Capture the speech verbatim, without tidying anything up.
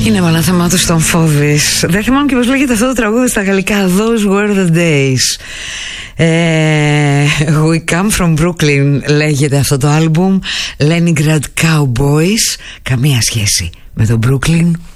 Είναι με ένα θέμα του στον Φόβης. Δεν θυμάμαι και πως λέγεται αυτό το τραγούδι στα γαλλικά. Those were the days. ε, We come from Brooklyn λέγεται αυτό το άλμπουμ. Leningrad Cowboys. Καμία σχέση με το Brooklyn.